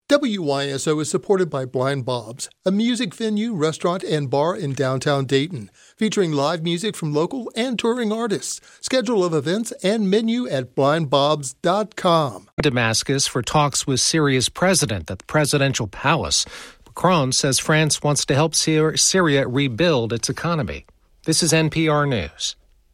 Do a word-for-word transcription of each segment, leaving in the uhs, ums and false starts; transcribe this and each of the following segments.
W Y S O is supported by Blind Bob's, a music venue, restaurant, and bar in downtown Dayton, featuring live music from local and touring artists. Schedule of events and menu at blind bobs dot com. Damascus for talks with Syria's president at the presidential palace. Macron says France wants to help Syria rebuild its economy. This is N P R News.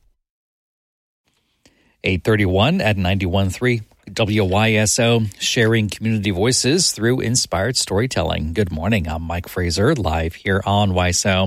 eight thirty-one at ninety-one point three. W Y S O, sharing community voices through inspired storytelling. Good morning. I'm Mike Fraser, live here on Y S O.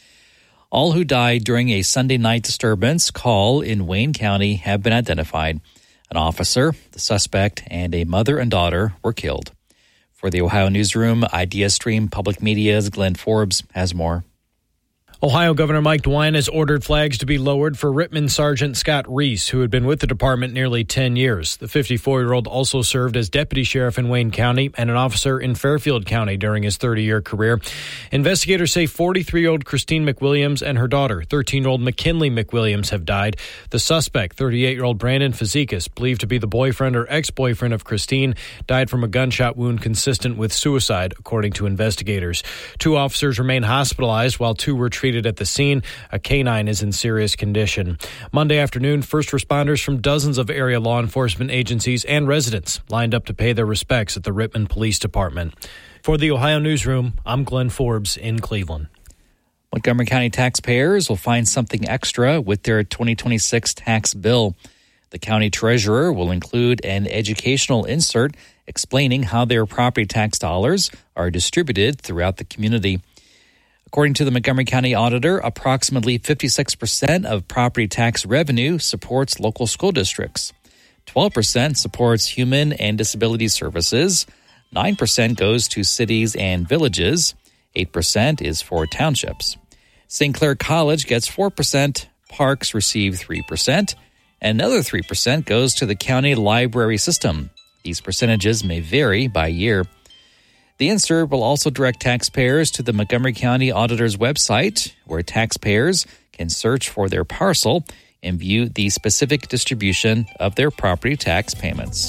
All who died during a Sunday night disturbance call in Wayne County have been identified. An officer, the suspect, and a mother and daughter were killed. For the Ohio Newsroom, Idea Stream Public Media's Glenn Forbes has more. Ohio Governor Mike DeWine has ordered flags to be lowered for Rittman Sergeant Scott Reese, who had been with the department nearly ten years. The fifty-four-year-old also served as deputy sheriff in Wayne County and an officer in Fairfield County during his thirty-year career. Investigators say forty-three-year-old Christine McWilliams and her daughter, thirteen-year-old McKinley McWilliams, have died. The suspect, thirty-eight-year-old Brandon Fazekas, believed to be the boyfriend or ex-boyfriend of Christine, died from a gunshot wound consistent with suicide, according to investigators. Two officers remain hospitalized while two were treated at the scene. A canine is in serious condition. Monday afternoon, first responders from dozens of area law enforcement agencies and residents lined up to pay their respects at the Rittman Police Department. For the Ohio Newsroom, I'm Glenn Forbes in Cleveland. Montgomery County taxpayers will find something extra with their twenty twenty-six tax bill. The county treasurer will include an educational insert explaining how their property tax dollars are distributed throughout the community. According to the Montgomery County Auditor, approximately fifty-six percent of property tax revenue supports local school districts. twelve percent supports human and disability services. nine percent goes to cities and villages. eight percent is for townships. Saint Clair College gets four percent. Parks receive three percent. And another three percent goes to the county library system. These percentages may vary by year. The insert will also direct taxpayers to the Montgomery County Auditor's website, where taxpayers can search for their parcel and view the specific distribution of their property tax payments.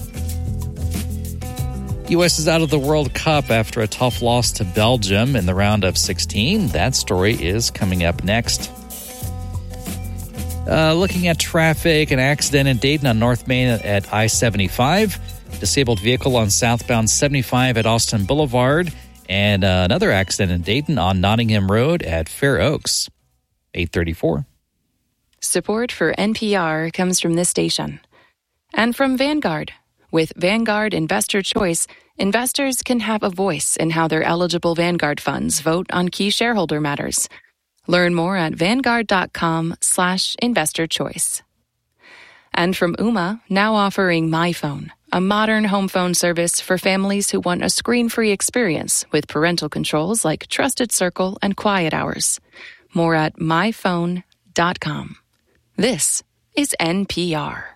U S is out of the World Cup after a tough loss to Belgium in the round of sixteen. That story is coming up next. Uh, looking at traffic, an accident in Dayton on North Main at I seventy-five. Disabled vehicle on southbound seventy-five at Austin Boulevard, and uh, another accident in Dayton on Nottingham Road at Fair Oaks. eight thirty-four. Support for N P R comes from this station and from Vanguard. With Vanguard Investor Choice, investors can have a voice in how their eligible Vanguard funds vote on key shareholder matters. Learn more at vanguard.com slash investor choice. And from Ooma, now offering MyPhone, a modern home phone service for families who want a screen-free experience with parental controls like Trusted Circle and Quiet Hours. More at my phone dot com. This is N P R.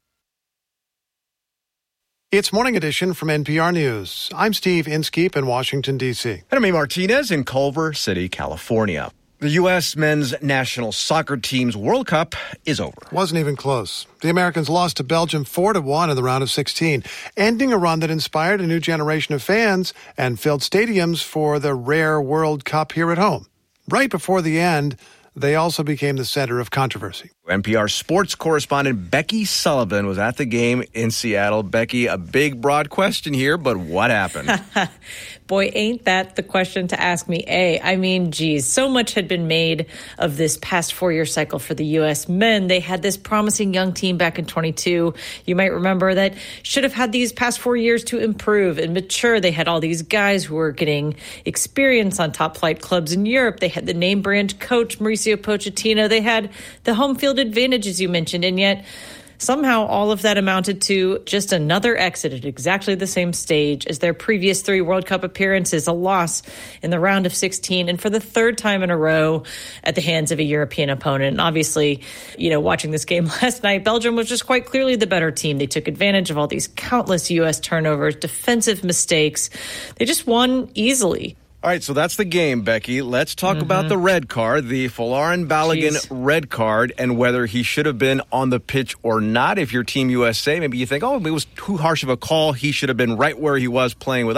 It's Morning Edition from N P R News. I'm Steve Inskeep in Washington, D C. And I'm Amy Martinez in Culver City, California. The U S men's national soccer team's World Cup is over. Wasn't even close. The Americans lost to Belgium four to one in the round of sixteen, ending a run that inspired a new generation of fans and filled stadiums for the rare World Cup here at home. Right before the end, they also became the center of controversy. N P R sports correspondent Becky Sullivan was at the game in Seattle. Becky, a big, broad question here, but what happened? Boy, ain't that the question to ask me, A. I mean, geez, so much had been made of this past four-year cycle for the U S men. They had this promising young team back in twenty-two. You might remember that should have had these past four years to improve and mature. They had all these guys who were getting experience on top-flight clubs in Europe. They had the name-brand coach, Mauricio Pochettino. They had the home field advantage, as you mentioned, and yet somehow all of that amounted to just another exit at exactly the same stage as their previous three World Cup appearances, a loss in the round of sixteen, and for the third time in a row at the hands of a European opponent. And obviously, you know, watching this game last night, Belgium was just quite clearly the better team. They took advantage of all these countless U S turnovers, defensive mistakes. They just won easily. All right, so that's the game, Becky. Let's talk mm-hmm. about the red card, the Folarin Balogun Jeez. red card, and whether he should have been on the pitch or not. If you're Team U S A, maybe you think, oh, it was too harsh of a call. He should have been right where he was playing with